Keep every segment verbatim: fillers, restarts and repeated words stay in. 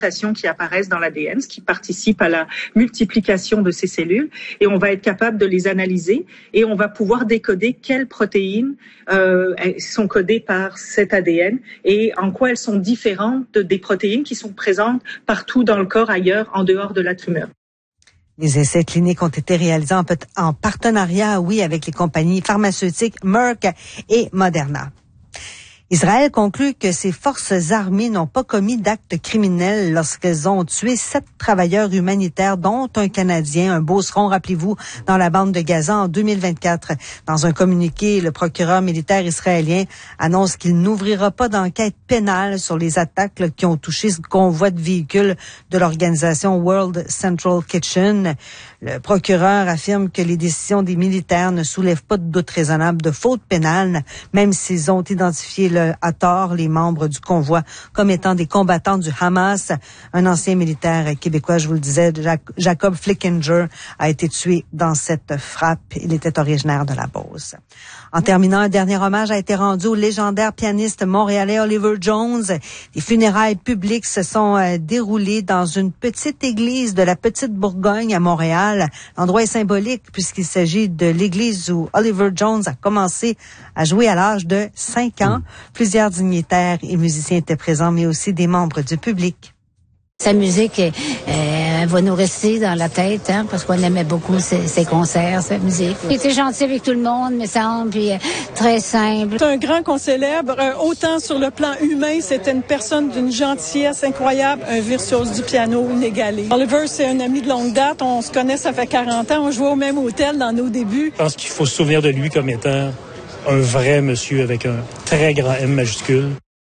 qui apparaissent dans l'A D N, ce qui participe à la multiplication de ces cellules, et on va être capable de les analyser et on va pouvoir décoder quelles protéines euh, sont codées par cet A D N et en quoi elles sont différentes de, des protéines qui sont présentes partout dans le corps ailleurs en dehors de la tumeur. Les essais cliniques ont été réalisés en, en partenariat, oui, avec les compagnies pharmaceutiques Merck et Moderna. Israël conclut que ses forces armées n'ont pas commis d'actes criminels lorsqu'elles ont tué sept travailleurs humanitaires, dont un Canadien, un Beauceron, rappelez-vous, dans la bande de Gaza en deux mille vingt-quatre. Dans un communiqué, le procureur militaire israélien annonce qu'il n'ouvrira pas d'enquête pénale sur les attaques là, qui ont touché ce convoi de véhicules de l'organisation World Central Kitchen. Le procureur affirme que les décisions des militaires ne soulèvent pas de doute raisonnable de faute pénale, même s'ils ont identifié le à tort les membres du convoi comme étant des combattants du Hamas. Un ancien militaire québécois, je vous le disais, Jacob Flickinger, a été tué dans cette frappe. Il était originaire de la Beauce. En terminant, un dernier hommage a été rendu au légendaire pianiste montréalais Oliver Jones. Les funérailles publiques se sont euh, déroulées dans une petite église de la Petite Bourgogne à Montréal. L'endroit est symbolique puisqu'il s'agit de l'église où Oliver Jones a commencé à jouer à l'âge de cinq ans. Mmh. Plusieurs dignitaires et musiciens étaient présents, mais aussi des membres du public. Sa musique, euh, elle va nous rester dans la tête, hein, parce qu'on aimait beaucoup ses, ses concerts, sa musique. Il était gentil avec tout le monde, me semble, puis euh, très simple. C'est un grand qu'on célèbre, euh, autant sur le plan humain, c'était une personne d'une gentillesse incroyable, un virtuose du piano inégalé. Oliver, c'est un ami de longue date, on se connaît, ça fait quarante ans, on jouait au même hôtel dans nos débuts. Je pense qu'il faut se souvenir de lui comme étant un vrai monsieur avec un très grand M majuscule.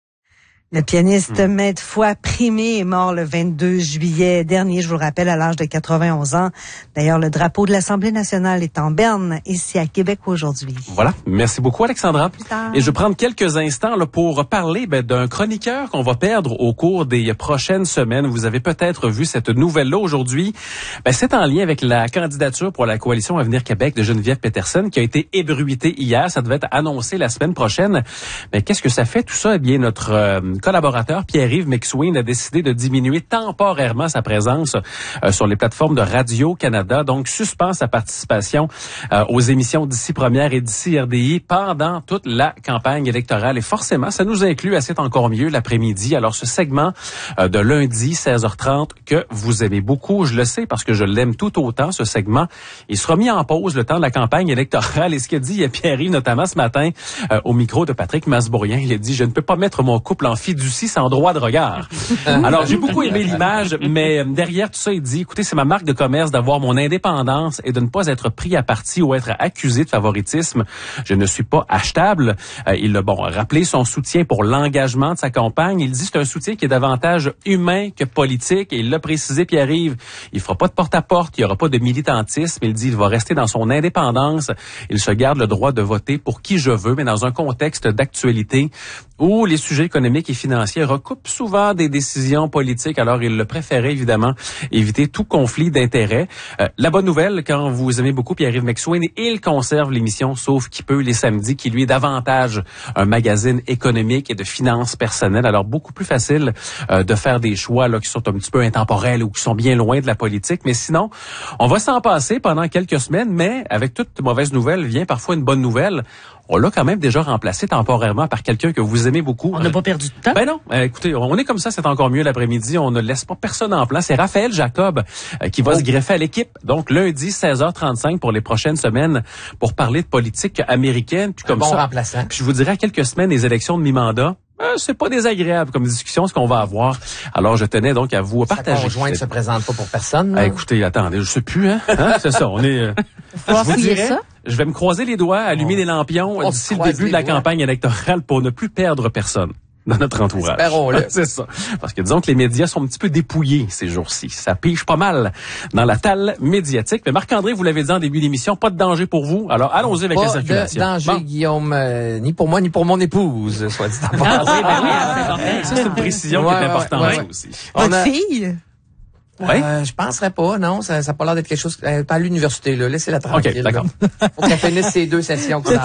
Le pianiste mmh. Maître Foy Primé est mort le vingt-deux juillet dernier, je vous le rappelle, à l'âge de quatre-vingt-onze ans. D'ailleurs, le drapeau de l'Assemblée nationale est en berne, ici à Québec aujourd'hui. Voilà. Merci beaucoup, Alexandra. Et je vais prendre quelques instants là, pour parler ben, d'un chroniqueur qu'on va perdre au cours des prochaines semaines. Vous avez peut-être vu cette nouvelle-là aujourd'hui. Ben, c'est en lien avec la candidature pour la coalition Avenir Québec de Geneviève Peterson qui a été ébruitée hier. Ça devait être annoncé la semaine prochaine. Mais qu'est-ce que ça fait tout ça? Eh bien, notre euh, collaborateur Pierre-Yves McSween a décidé de diminuer temporairement sa présence euh, sur les plateformes de Radio-Canada, donc suspend sa participation euh, aux émissions d'ici Première et d'ici R D I pendant toute la campagne électorale. Et forcément, ça nous inclut à C'est encore mieux l'après-midi. Alors, ce segment euh, de lundi, seize heures trente, que vous aimez beaucoup, je le sais parce que je l'aime tout autant, ce segment, il sera mis en pause le temps de la campagne électorale. Et ce qu'a dit Pierre-Yves, notamment ce matin, euh, au micro de Patrick Masbourien, il a dit « Je ne peux pas mettre mon couple en fiducie sans droit de regard. » Alors, j'ai beaucoup aimé l'image, mais derrière tout ça, il dit, écoutez, c'est ma marque de commerce d'avoir mon indépendance et de ne pas être pris à partie ou être accusé de favoritisme. Je ne suis pas achetable. Euh, il a, bon, rappelé son soutien pour l'engagement de sa campagne. Il dit c'est un soutien qui est davantage humain que politique. Et il l'a précisé, Pierre-Yves, il fera pas de porte-à-porte, il y aura pas de militantisme. Il dit, il va rester dans son indépendance. Il se garde le droit de voter pour qui je veux, mais dans un contexte d'actualité où les sujets économiques et financiers recoupent souvent des décisions politiques. Alors, il le préférait, évidemment, éviter tout conflit d'intérêts. Euh, la bonne nouvelle, quand vous aimez beaucoup Pierre-Yves McSween, il conserve l'émission Sauf qui peut les samedis, qui lui est davantage un magazine économique et de finances personnelles. Alors, beaucoup plus facile euh, de faire des choix là qui sont un petit peu intemporels ou qui sont bien loin de la politique. Mais sinon, on va s'en passer pendant quelques semaines, mais avec toute mauvaise nouvelle vient parfois une bonne nouvelle. On l'a quand même déjà remplacé temporairement par quelqu'un que vous aimez beaucoup. On n'a pas perdu de temps? Ben non. Euh, écoutez, on est comme ça, c'est encore mieux l'après-midi. On ne laisse pas personne en plan. C'est Raphaël Jacob euh, qui va oh. se greffer à l'équipe. Donc, lundi, seize heures trente-cinq pour les prochaines semaines pour parler de politique américaine. Puis comme Un bon ça. remplaçant. Puis je vous dirais à quelques semaines des élections de mi-mandat. Euh, c'est pas désagréable comme discussion ce qu'on va avoir. Alors, je tenais donc à vous partager. Sa conjointe ne se présente pas pour personne. Ah, écoutez, attendez, je sais plus, hein. hein c'est ça, on est... Euh, je vous dirais, ça. Je vais me croiser les doigts, allumer on, les lampions on d'ici le début de la doigts. campagne électorale pour ne plus perdre personne dans notre entourage. Espérons-le. C'est ça. Parce que disons que les médias sont un petit peu dépouillés ces jours-ci. Ça pige pas mal dans la talle médiatique. Mais Marc-André, vous l'avez dit en début d'émission, pas de danger pour vous. Alors, allons-y avec pas la circulation. Pas de danger, bon. Guillaume, euh, ni pour moi, ni pour mon épouse, soit dit en passant. Ah oui, ben oui, ça, c'est une précision ouais, qui est importante ouais, ouais. aussi. Votre a... fille? Ouais. Euh, je penserais pas, non. Ça n'a pas l'air d'être quelque chose... Euh, pas à l'université, là. Laissez-la tranquille. OK, d'accord. Faut qu'elle finisse ses deux sessions. qu'on a...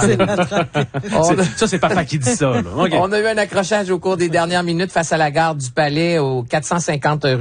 a... Ça, c'est papa qui dit ça. Là. Okay. On a eu un accrochage au cours des dernières minutes face à la gare du Palais au quatre cent cinquante rue